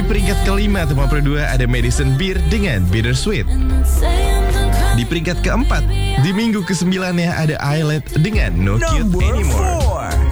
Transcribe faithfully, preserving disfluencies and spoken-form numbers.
peringkat kelima atau lima puluh dua ada Madison Beer dengan Bittersweet. Di peringkat keempat, di minggu kesembilan ya ada Islet dengan No Cute Anymore.